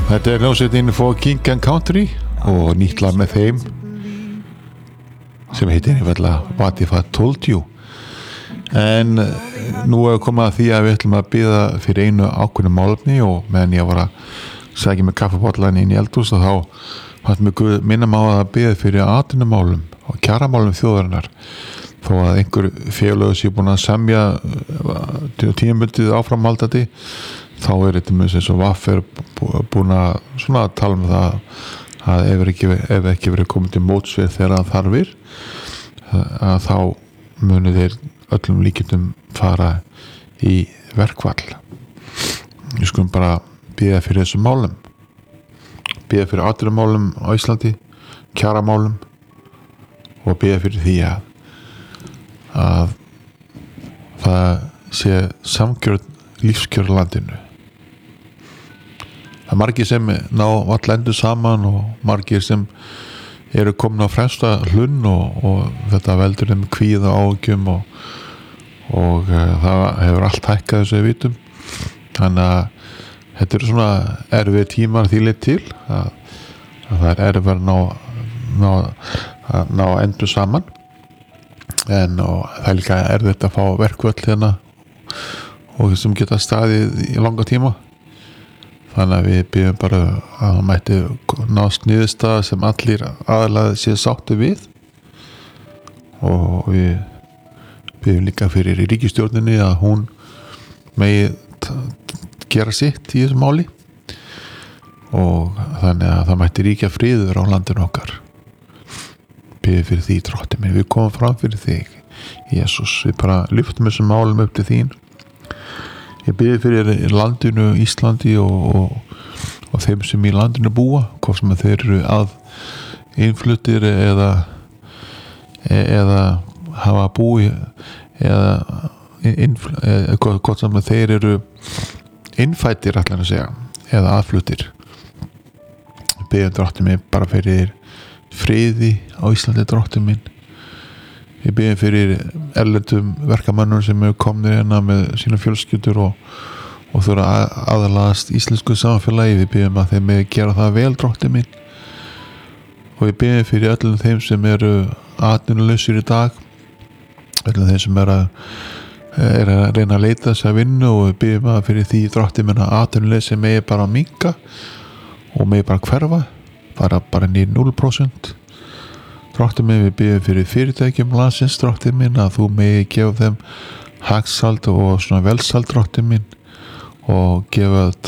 Þetta hljómsveitin For King and Country og nýtt lag með þeim sem heitir einfaldlega What If I Told You. En nú hefur komið að því að við ætlum að biðja fyrir einu ákveðnu málefni, og meðan ég var að sækja með kaffibotlan inn í eldhús og þá fannst mér Guð minna mig á að biðja fyrir atvinnumálum og kjaramálum þjóðarinnar. Þó að einhver félög sé búin að semja tímabundið áframhaldandi, þá þetta með þess að VAF búin að svona tala um það að ef ekki verið komið til mótsvið þegar það þarfir, að þá munu þeir öllum líkindum fara í verkfall. Við skulum bara biðja fyrir þessum málum, biðja fyrir atvinnumálum á Íslandi, kjaramálum, og biðja fyrir því að það sé samgjörn lífskjör landinu. Það er margir sem ná all endur saman og margir sem eru komin á fremsta hlunn og þetta veldur þeim kvíða og áhyggjum og það hefur allt hækkað þessu við vitum. Þannig að þetta eru svona erfið tímar því leitt til að það er erfið að ná endur saman, og það er líka erfitt að fá verkvöld hérna og sem geta staðið í langa tíma. Þannig að við byggjum bara að það mætti nást niðurstaða sem allir aðalega sé sáttu við, og við byggjum líka fyrir ríkisstjórninni að hún megi gera sitt í þessu máli, og þannig að það mætti ríkja friður á landinu okkar. Byggjum fyrir því, Drottinn minn, við komum fram fyrir þig, Jesús, við bara lyftum þessum málum upp til þín. Ég bið fyrir landinu Íslandi og þeim sem í landinu búa, hvort sem þeir eru að innfluttir eða hafa búi eða hvort sem þeir eru innfættir allan að segja, eða aðfluttir. Ég bið Drottinn minn bara fyrir friði á Íslandi, Drottinn minn. Ég bið fyrir erlendum verkamönnum sem eru komnir hérna með sína fjölskyldur og þurfa aðlagast íslensku samfélagi. Við biðum að þeim með gera það vel, Drottinn minn. Og ég bið fyrir öllum þeim sem eru atvinnulausir í dag, öllum þeim sem eru að reyna að leita þess að vinnu, og við biðum að fyrir því, Drottinn minn, að atvinnuleysi megi bara minnka og megi bara hverfa, bara niður 0%. Drottinn minn, við biðum fyrir fyrirtækjum landsins, Drottinn minn, að þú megi gefa þeim hagsald og svona velsald, Drottinn minn, og gefa